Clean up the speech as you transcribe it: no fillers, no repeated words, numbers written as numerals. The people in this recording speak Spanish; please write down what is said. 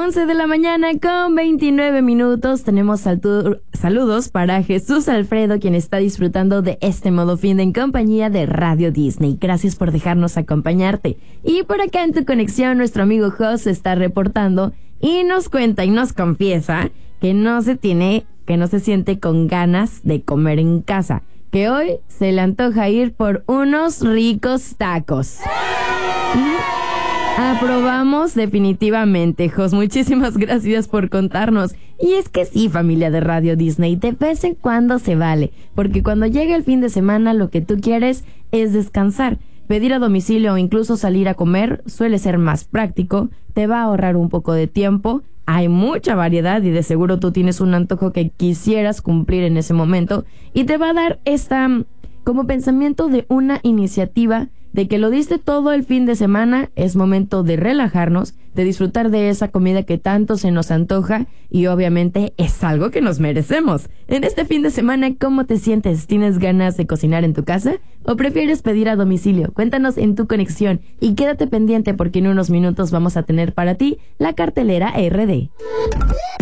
11 de la mañana con 29 minutos. Tenemos saludos para Jesús Alfredo, quien está disfrutando de este modo fin de en compañía de Radio Disney. Gracias por dejarnos acompañarte. Y por acá en tu conexión, nuestro amigo Jos se está reportando y nos cuenta y nos confiesa que no se siente con ganas de comer en casa, que hoy se le antoja ir por unos ricos tacos. Aprobamos definitivamente, Jos. Muchísimas gracias por contarnos. Y es que sí, familia de Radio Disney, de vez en cuando se vale, porque cuando llega el fin de semana lo que tú quieres es descansar. Pedir a domicilio o incluso salir a comer suele ser más práctico, te va a ahorrar un poco de tiempo, hay mucha variedad y de seguro tú tienes un antojo que quisieras cumplir en ese momento y te va a dar como pensamiento de una iniciativa de que lo diste todo el fin de semana, es momento de relajarnos, de disfrutar de esa comida que tanto se nos antoja y obviamente es algo que nos merecemos. En este fin de semana, ¿cómo te sientes? ¿Tienes ganas de cocinar en tu casa o prefieres pedir a domicilio? Cuéntanos en tu conexión y quédate pendiente porque en unos minutos vamos a tener para ti la cartelera RD.